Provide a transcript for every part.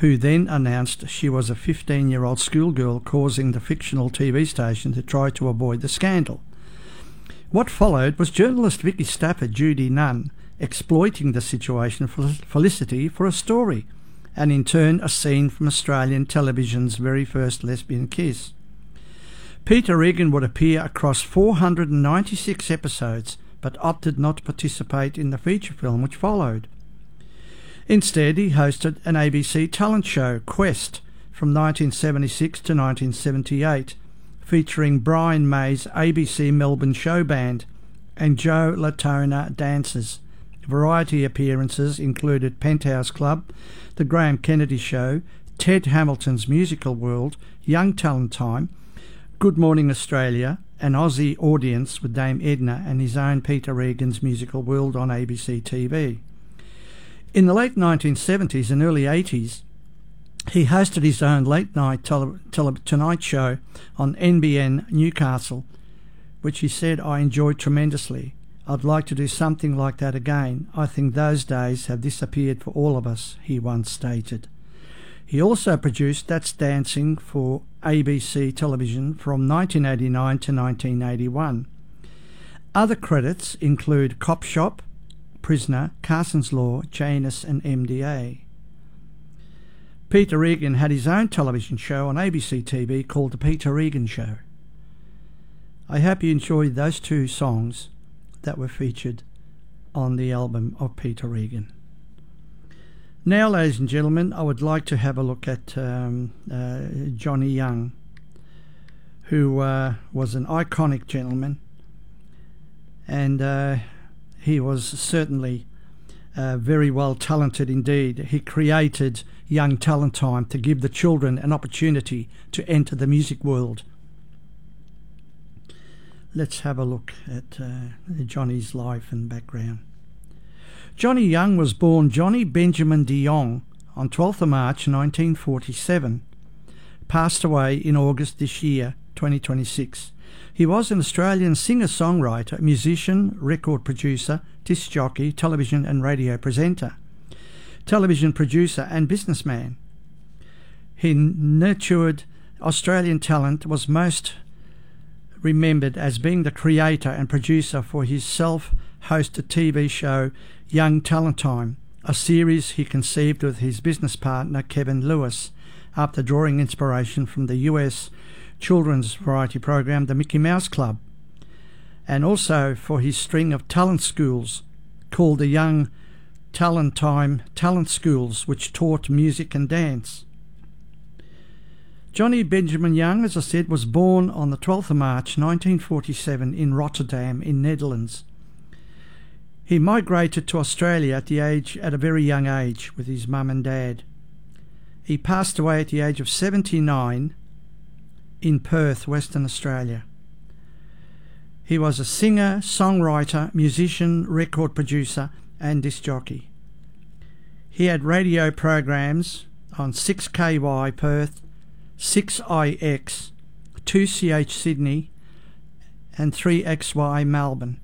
who then announced she was a 15-year-old schoolgirl, causing the fictional TV station to try to avoid the scandal. What followed was journalist Vicky Stafford, Judy Nunn, exploiting the situation for Felicity for a story, and in turn a scene from Australian television's very first lesbian kiss. Peter Regan would appear across 496 episodes, but opted not to participate in the feature film which followed. Instead, he hosted an ABC talent show, Quest, from 1976 to 1978, featuring Brian May's ABC Melbourne show band and Joe Latona dancers. Variety appearances included Penthouse Club, The Graham Kennedy Show, Ted Hamilton's Musical World, Young Talent Time, Good Morning Australia, an Aussie Audience with Dame Edna, and his own Peter Regan's Musical World on ABC TV. In the late 1970s and early 80s, he hosted his own late-night Tonight Show on NBN Newcastle, which he said, "I enjoyed tremendously. I'd like to do something like that again. I think those days have disappeared for all of us," he once stated. He also produced That's Dancing for ABC television from 1989 to 1981. Other credits include Cop Shop, Prisoner, Carson's Law, Janus and MDA. Peter Regan had his own television show on ABC TV called The Peter Regan Show. I hope you enjoyed those two songs that were featured on the album of Peter Regan. Now, ladies and gentlemen, I would like to have a look at Johnny Young, who was an iconic gentleman, and he was certainly very well talented indeed. He created Young Talent Time to give the children an opportunity to enter the music world. Let's have a look at Johnny's life and background. Johnny Young was born Johnny Benjamin de Jong on 12th of March 1947. Passed away in August this year, 2026. He was an Australian singer-songwriter, musician, record producer, disc jockey, television and radio presenter, television producer and businessman. He nurtured Australian talent, was most remembered as being the creator and producer for his self-hosted TV show Young Talent Time, a series he conceived with his business partner Kevin Lewis after drawing inspiration from the US children's variety program The Mickey Mouse Club, and also for his string of talent schools called the Young Talent Time Talent Schools, which taught music and dance. Johnny Benjamin Young, as I said, was born on the 12th of March 1947 in Rotterdam in Netherlands. He migrated to Australia at a very young age with his mum and dad. He passed away at the age of 79 in Perth, Western Australia. He was a singer, songwriter, musician, record producer and disc jockey. He had radio programs on 6KY Perth, 6IX, 2CH Sydney and 3XY Melbourne.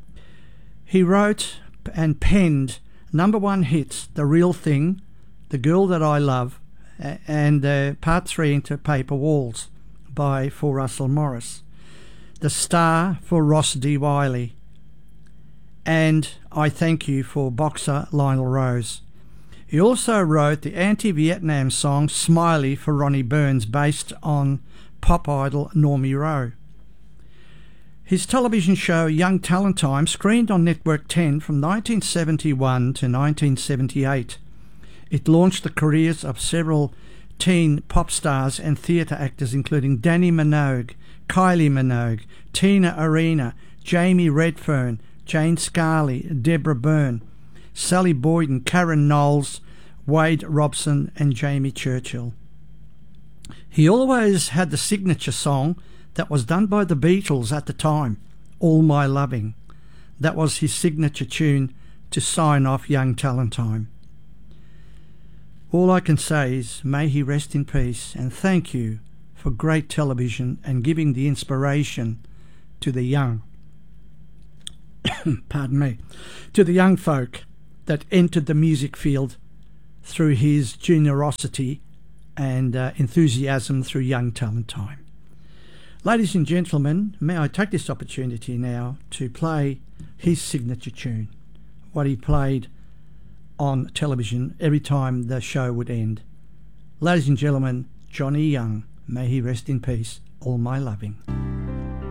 He wrote and penned #1 hits, The Real Thing, The Girl That I Love, and Part 3 into Paper Walls for Russell Morris, The Star for Ross D. Wiley, and I Thank You for boxer Lionel Rose. He also wrote the anti-Vietnam song Smiley for Ronnie Burns, based on pop idol Normie Rowe. His television show Young Talent Time screened on Network 10 from 1971 to 1978. It launched the careers of several teen pop stars and theatre actors, including Danny Minogue, Kylie Minogue, Tina Arena, Jamie Redfern, Jane Scarley, Deborah Byrne, Sally Boyden, Karen Knowles, Wade Robson and Jamie Churchill. He always had the signature song that was done by the Beatles at the time, All My Loving. That was his signature tune to sign off Young Talent Time. All I can say is, may he rest in peace, and thank you for great television and giving the inspiration to the young, to the young folk that entered the music field through his generosity and enthusiasm through Young Talent Time. Ladies and gentlemen, may I take this opportunity now to play his signature tune, what he played on television every time the show would end. Ladies and gentlemen, Johnny Young, may he rest in peace, All My Loving.